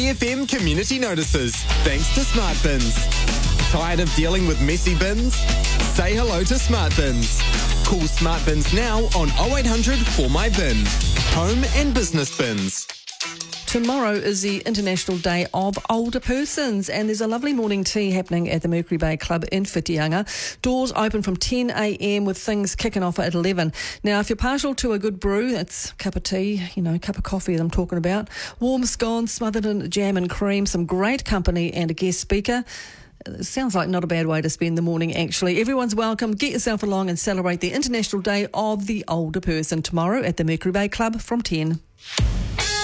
BFM community notices, thanks to Smart Bins. Tired of dealing with messy bins? Say hello to Smart Bins. Call Smart Bins now on 0800 for my bin. Home and business bins. Tomorrow is the International Day of Older Persons, and there's a lovely morning tea happening at the Mercury Bay Club in Whitianga. Doors open from 10 a.m. with things kicking off at 11. Now, if you're partial to a good brew, that's a cup of tea, cup of coffee that I'm talking about, warm scones smothered in jam and cream, some great company and a guest speaker. It sounds like not a bad way to spend the morning, actually. Everyone's welcome. Get yourself along and celebrate the International Day of the Older Person tomorrow at the Mercury Bay Club from 10.